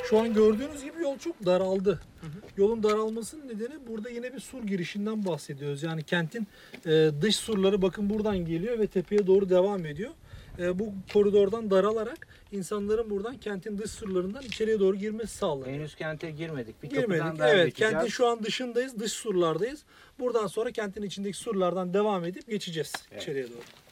Şu an gördüğünüz gibi yol çok daraldı. Yolun daralmasının nedeni burada yine bir sur girişinden bahsediyoruz. Yani kentin dış surları bakın buradan geliyor ve tepeye doğru devam ediyor. Bu koridordan daralarak insanların buradan kentin dış surlarından içeriye doğru girmesi sağlanıyor. Henüz kente girmedik. Bir Girmedik. kapıdan daha Evet, geçeceğiz. kentin şu an dışındayız, dış surlardayız. Buradan sonra kentin içindeki surlardan devam edip geçeceğiz içeriye doğru.